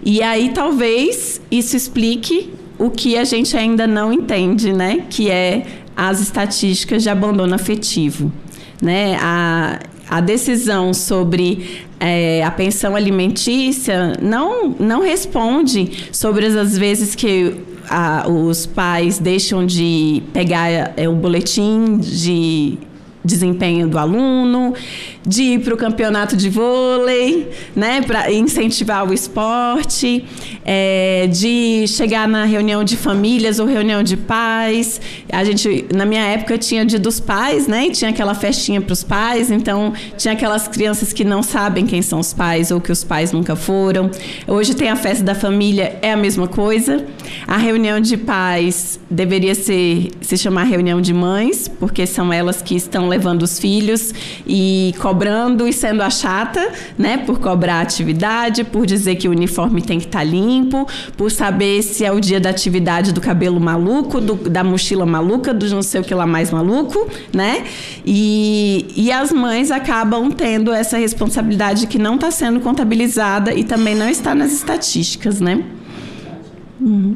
E aí talvez isso explique o que a gente ainda não entende, né? Que é as estatísticas de abandono afetivo, né? A decisão sobre a pensão alimentícia não responde sobre as vezes que os pais deixam de pegar o boletim de desempenho do aluno, de ir para o campeonato de vôlei, né, para incentivar o esporte, de chegar na reunião de famílias ou reunião de pais. A gente, na minha época, tinha dia dos pais, né, e tinha aquela festinha para os pais, então tinha aquelas crianças que não sabem quem são os pais ou que os pais nunca foram. Hoje tem a festa da família, é a mesma coisa. A reunião de pais deveria se chamar reunião de mães, porque são elas que estão levando os filhos e cobrando e sendo a chata, né, por cobrar a atividade, por dizer que o uniforme tem que estar limpo, por saber se é o dia da atividade do cabelo maluco, da mochila maluca, do não sei o que lá mais maluco, né? E as mães acabam tendo essa responsabilidade que não está sendo contabilizada e também não está nas estatísticas, né? Uhum.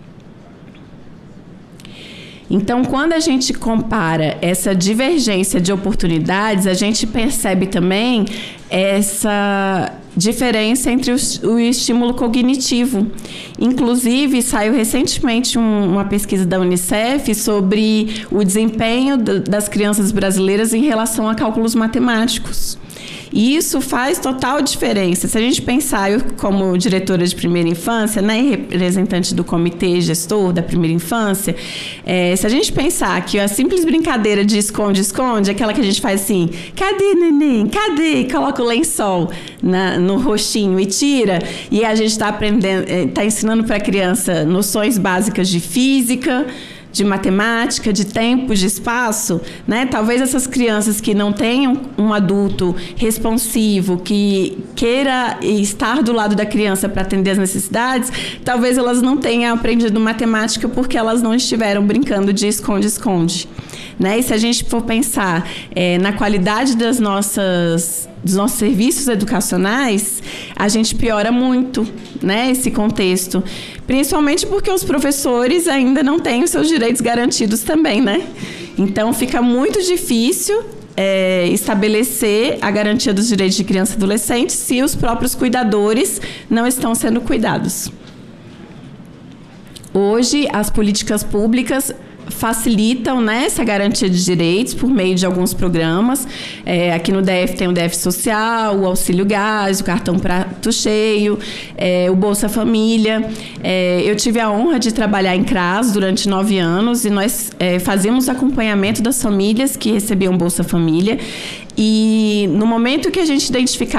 Então, quando a gente compara essa divergência de oportunidades, a gente percebe também essa diferença entre o estímulo cognitivo. Inclusive, saiu recentemente uma pesquisa da Unicef sobre o desempenho das crianças brasileiras em relação a cálculos matemáticos. E isso faz total diferença. Se a gente pensar, eu como diretora de primeira infância, né, representante do comitê gestor da primeira infância, se a gente pensar que a simples brincadeira de esconde-esconde, aquela que a gente faz assim, cadê neném, cadê? Coloca o lençol no roxinho e tira, e a gente está aprendendo, está ensinando para a criança noções básicas de física, de matemática, de tempo, de espaço, né? Talvez essas crianças que não tenham um adulto responsivo, que queira estar do lado da criança para atender as necessidades, talvez elas não tenham aprendido matemática porque elas não estiveram brincando de esconde-esconde, né? E se a gente for pensar na qualidade dos nossos serviços educacionais, a gente piora muito, né, esse contexto. Principalmente porque os professores ainda não têm os seus direitos garantidos também, né? Então, fica muito difícil estabelecer a garantia dos direitos de criança e adolescente se os próprios cuidadores não estão sendo cuidados. Hoje, as políticas públicas facilitam, né, essa garantia de direitos por meio de alguns programas. Aqui no DF tem o DF Social, o Auxílio Gás, o Cartão Prato Cheio, o Bolsa Família. Eu tive a honra de trabalhar em CRAS durante 9 anos e nós fazíamos acompanhamento das famílias que recebiam Bolsa Família. E no momento que a gente identificava